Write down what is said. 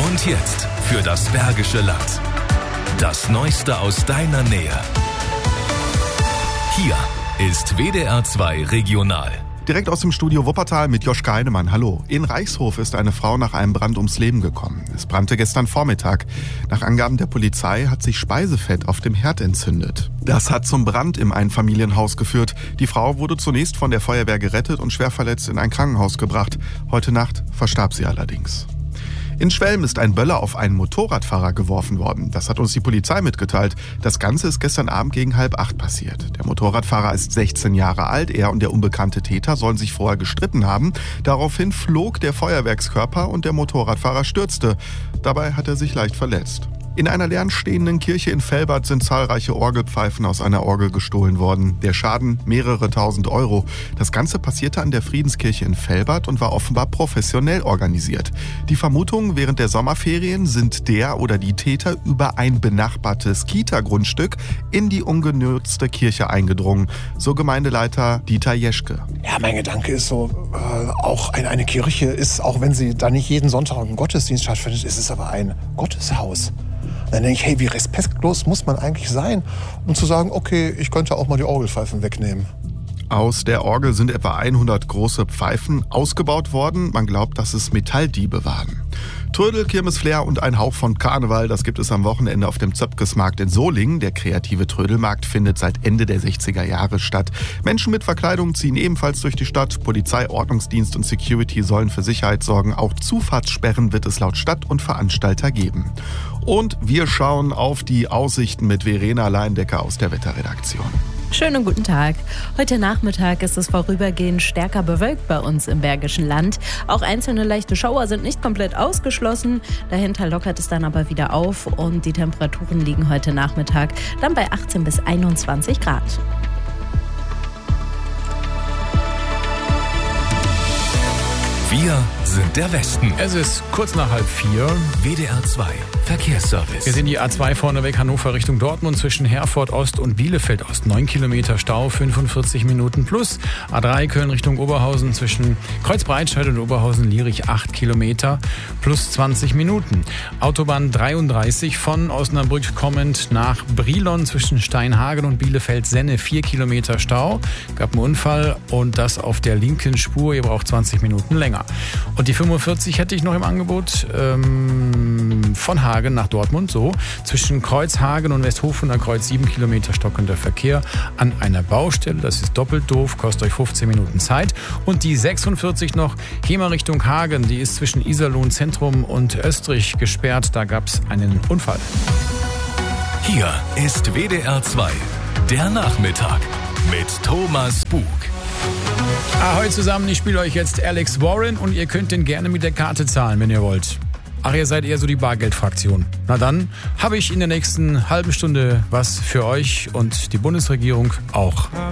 Und jetzt für das Bergische Land. Das Neueste aus deiner Nähe. Hier ist WDR 2 Regional. Direkt aus dem Studio Wuppertal mit Joschka Heinemann. Hallo. In Reichshof ist eine Frau nach einem Brand ums Leben gekommen. Es brannte gestern Vormittag. Nach Angaben der Polizei hat sich Speisefett auf dem Herd entzündet. Das hat zum Brand im Einfamilienhaus geführt. Die Frau wurde zunächst von der Feuerwehr gerettet und schwer verletzt in ein Krankenhaus gebracht. Heute Nacht verstarb sie allerdings. In Schwelm ist ein Böller auf einen Motorradfahrer geworfen worden. Das hat uns die Polizei mitgeteilt. Das Ganze ist gestern Abend gegen 7:30 passiert. Der Motorradfahrer ist 16 Jahre alt. Er und der unbekannte Täter sollen sich vorher gestritten haben. Daraufhin flog der Feuerwerkskörper und der Motorradfahrer stürzte. Dabei hat er sich leicht verletzt. In einer leeren stehenden Kirche in Velbert sind zahlreiche Orgelpfeifen aus einer Orgel gestohlen worden. Der Schaden mehrere tausend Euro. Das Ganze passierte an der Friedenskirche in Velbert und war offenbar professionell organisiert. Die Vermutungen während der Sommerferien sind der oder die Täter über ein benachbartes Kita-Grundstück in die ungenutzte Kirche eingedrungen. So Gemeindeleiter Dieter Jeschke. Ja, mein Gedanke ist so, auch eine Kirche ist, auch wenn sie da nicht jeden Sonntag einen Gottesdienst stattfindet, ist es aber ein Gotteshaus. Dann denke ich, hey, wie respektlos muss man eigentlich sein, um zu sagen, okay, ich könnte auch mal die Orgelpfeifen wegnehmen. Aus der Orgel sind etwa 100 große Pfeifen ausgebaut worden. Man glaubt, dass es Metalldiebe waren. Trödel, Kirmesflair und ein Hauch von Karneval, das gibt es am Wochenende auf dem Zöpkesmarkt in Solingen. Der kreative Trödelmarkt findet seit Ende der 60er Jahre statt. Menschen mit Verkleidung ziehen ebenfalls durch die Stadt. Polizei, Ordnungsdienst und Security sollen für Sicherheit sorgen. Auch Zufahrtssperren wird es laut Stadt und Veranstalter geben. Und wir schauen auf die Aussichten mit Verena Leindecker aus der Wetterredaktion. Schönen guten Tag. Heute Nachmittag ist es vorübergehend stärker bewölkt bei uns im Bergischen Land. Auch einzelne leichte Schauer sind nicht komplett ausgeschlossen. Dahinter lockert es dann aber wieder auf und die Temperaturen liegen heute Nachmittag dann bei 18 bis 21 Grad. Wir sind der Westen. Es ist kurz nach 3:30. WDR 2 Verkehrsservice. Wir sehen die A2 vorneweg Hannover Richtung Dortmund zwischen Herford Ost und Bielefeld Ost. 9 Kilometer Stau, 45 Minuten plus. A3 Köln Richtung Oberhausen zwischen Kreuzbreitscheid und Oberhausen-Lierich 8 Kilometer plus 20 Minuten. Autobahn 33 von Osnabrück kommend nach Brilon zwischen Steinhagen und Bielefeld-Senne 4 Kilometer Stau. Gab einen Unfall und das auf der linken Spur. Ihr braucht 20 Minuten länger. Und die 45 hätte ich noch im Angebot von Hagen nach Dortmund, so zwischen Kreuzhagen und Westhofen an Kreuz 7 Kilometer stockender Verkehr an einer Baustelle. Das ist doppelt doof, kostet euch 15 Minuten Zeit. Und die 46 noch Hemer Richtung Hagen, die ist zwischen Iserlohn Zentrum und Österreich gesperrt. Da gab es einen Unfall. Hier ist WDR 2, der Nachmittag mit Thomas Bug. Ahoi zusammen, ich spiele euch jetzt Alex Warren und ihr könnt den gerne mit der Karte zahlen, wenn ihr wollt. Ach, ihr seid eher so die Bargeldfraktion. Na dann habe ich in der nächsten halben Stunde was für euch und die Bundesregierung auch.